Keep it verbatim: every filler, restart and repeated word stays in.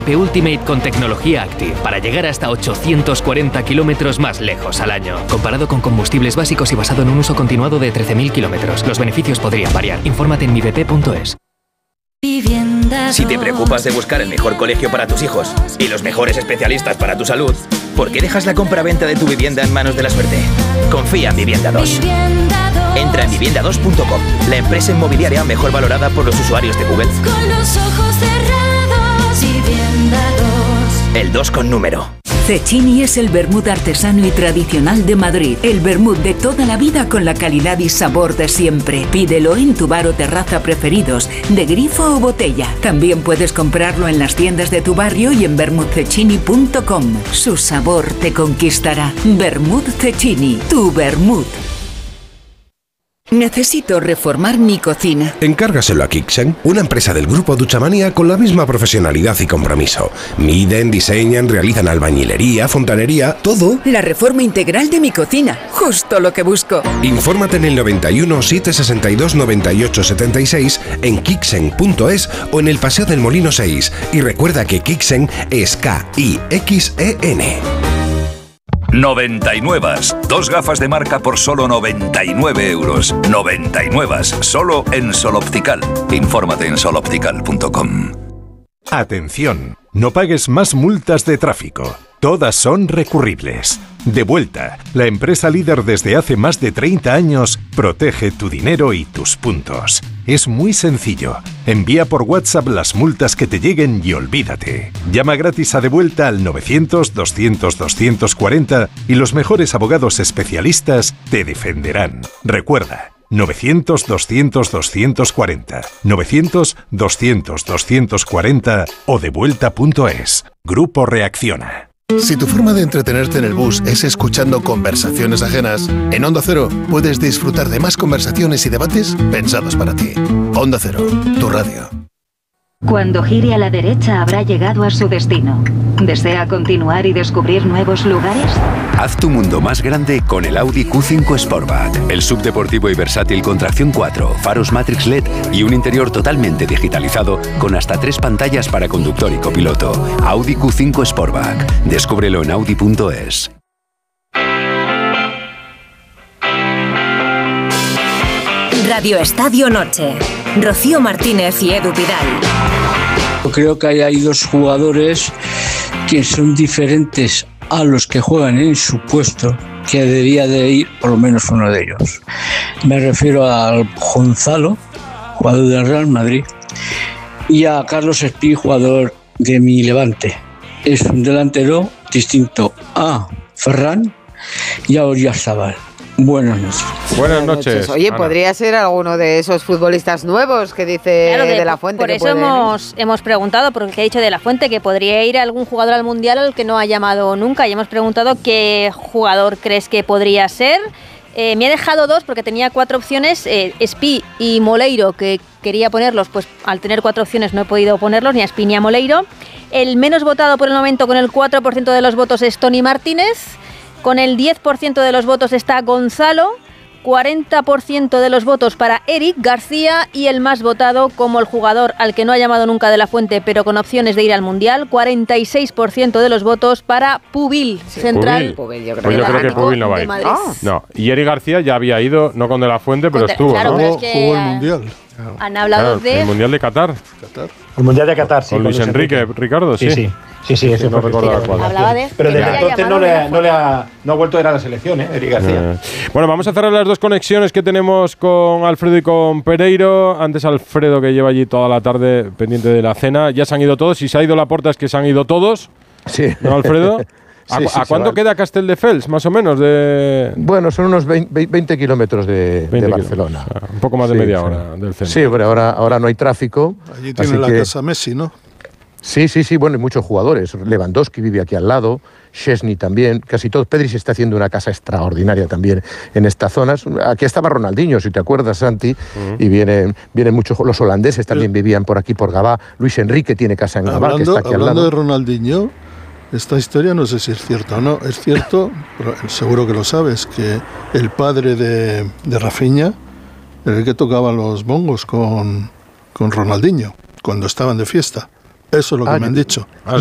Ultimate con tecnología Active para llegar hasta ochocientos cuarenta kilómetros más lejos al año. Comparado con combustibles básicos y basado en un uso continuado de trece mil kilómetros, los beneficios podrían variar. Infórmate en mi b p punto es. Si te preocupas de buscar el mejor colegio para tus hijos y los mejores especialistas para tu salud, ¿por qué dejas la compra-venta de tu vivienda en manos de la suerte? Confía en Vivienda dos. Entra en vivienda dos punto com, la empresa inmobiliaria mejor valorada por los usuarios de Google. Con los ojos cerrados, Vivienda dos. El dos con número. Cecchini es el vermut artesano y tradicional de Madrid. El vermut de toda la vida con la calidad y sabor de siempre. Pídelo en tu bar o terraza preferidos, de grifo o botella. También puedes comprarlo en las tiendas de tu barrio y en vermut cecchini punto com. Su sabor te conquistará. Vermut Cecchini, tu vermut. Necesito reformar mi cocina. Encárgaselo a Kixen, una empresa del grupo Duchamanía con la misma profesionalidad y compromiso. Miden, diseñan, realizan albañilería, fontanería, todo. La reforma integral de mi cocina, justo lo que busco. Infórmate en el noventa y uno, setecientos sesenta y dos, noventa y ocho setenta y seis, en kixen punto es o en el Paseo del Molino seis. Y recuerda que Kixen es K I X E N. noventa y nueve. Dos gafas de marca por solo noventa y nueve euros. noventa y nueve. Solo en Sol Optical. Infórmate en sol optical punto com. Atención, no pagues más multas de tráfico. Todas son recurribles. Devuelta, la empresa líder desde hace más de treinta años, protege tu dinero y tus puntos. Es muy sencillo. Envía por WhatsApp las multas que te lleguen y olvídate. Llama gratis a Devuelta al novecientos, doscientos, doscientos cuarenta y los mejores abogados especialistas te defenderán. Recuerda, novecientos, doscientos, doscientos cuarenta, novecientos, doscientos, doscientos cuarenta o devuelta punto es. Grupo Reacciona. Si tu forma de entretenerte en el bus es escuchando conversaciones ajenas, en Onda Cero puedes disfrutar de más conversaciones y debates pensados para ti. Onda Cero, tu radio. Cuando gire a la derecha habrá llegado a su destino. ¿Desea continuar y descubrir nuevos lugares? Haz tu mundo más grande con el Audi Q cinco Sportback. El subdeportivo y versátil con tracción cuatro, faros Matrix L E D y un interior totalmente digitalizado con hasta tres pantallas para conductor y copiloto. Audi Q cinco Sportback. Descúbrelo en audi punto es. Radio Estadio Noche. Rocío Martínez y Edu Pidal. Creo que hay dos jugadores que son diferentes a los que juegan en su puesto, que debería de ir por lo menos uno de ellos. Me refiero al Gonzalo, jugador del Real Madrid, y a Carlos Espí, jugador de mi Levante. Es un delantero distinto a Ferran y a Oyarzabal. Buenas noches. Buenas noches. Oye, Ana. podría ser alguno de esos futbolistas nuevos que dice Claro que De La Fuente. Por que eso pueden ir. hemos, hemos preguntado, porque ha dicho De La Fuente que podría ir algún jugador al Mundial al que no ha llamado nunca. Y hemos preguntado qué jugador crees que podría ser. Eh, me ha dejado dos porque tenía cuatro opciones, eh, Espí y Moleiro, que quería ponerlos, pues al tener cuatro opciones no he podido ponerlos, ni a Espí ni a Moleiro. El menos votado por el momento con el cuatro por ciento de los votos es Toni Martínez. Con el diez por ciento de los votos está Gonzalo, cuarenta por ciento de los votos para Eric García y el más votado como el jugador al que no ha llamado nunca De La Fuente, pero con opciones de ir al Mundial, cuarenta y seis por ciento de los votos para Pubil, Sí, central. Pubil. Yo creo, pues yo creo que Pubil no va a ir. Ah. No, y Eric García ya había ido, no con De La Fuente, pero Con de- estuvo, claro, ¿no? pero es que, Jugó el ah, Mundial. Han hablado Claro, de... el Mundial de Qatar. El Mundial de Qatar, sí. Con Luis Enrique, Ricardo, sí. Sí, sí. Sí, sí, ese no fue recordaba sí, cuál. Hablaba de... Pero que desde no haya entonces no llamado le, De La ha, no, le ha, no ha vuelto a ir a la selección, ¿eh? Eric García. Eh. Bueno, vamos a cerrar las dos conexiones que tenemos con Alfredo y con Pereiro. Antes Alfredo, que lleva allí toda la tarde pendiente de la cena. Ya se han ido todos. Si se ha ido Laporta es que se han ido todos. Sí. ¿No, Alfredo? ¿A, Sí, sí, ¿a cuánto chaval. queda Castelldefels, más o menos? De... Bueno, son unos veinte, veinte kilómetros de, veinte de Barcelona. kilómetros, o sea, un poco más de Sí, media sí. hora del centro. Sí, bueno, ahora, ahora no hay tráfico. Allí tiene así la que- casa Messi, ¿no? Sí, sí, sí, bueno, hay muchos jugadores. Lewandowski vive aquí al lado, Szczesny también, casi todos. Pedri se está haciendo una casa extraordinaria también en estas zonas. Aquí estaba Ronaldinho, si te acuerdas, Santi, Uh-huh. y vienen, vienen muchos, los holandeses también vivían por aquí, por Gabá. Luis Enrique tiene casa en Gabá, que Hablando, está aquí al hablando lado. de Ronaldinho, esta historia no sé si es cierta o no. Es cierto, pero seguro que lo sabes, que el padre de, de Rafinha era el que tocaba los bongos con, con Ronaldinho, cuando estaban de fiesta. Eso es lo que Ah, me han dicho.